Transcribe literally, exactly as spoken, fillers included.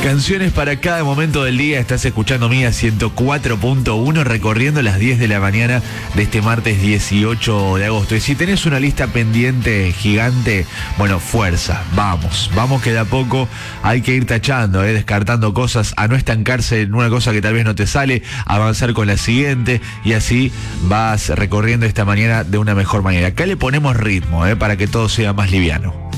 Canciones para cada momento del día. Estás escuchando Mía ciento cuatro punto uno, recorriendo las diez de la mañana de este martes dieciocho de agosto. Y si tenés una lista pendiente gigante, bueno, fuerza, vamos, vamos que de a poco hay que ir tachando, eh, descartando cosas, a no estancarse en una cosa que tal vez no te sale, avanzar con la siguiente, y así vas recorriendo esta mañana de una mejor manera. Acá le ponemos ritmo, eh, para que todo sea más liviano.